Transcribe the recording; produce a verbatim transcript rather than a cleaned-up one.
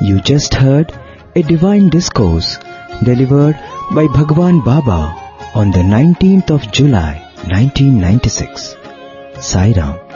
You just heard a divine discourse delivered by Bhagwan Baba on the nineteenth of July nineteen ninety-six. Sai Ram.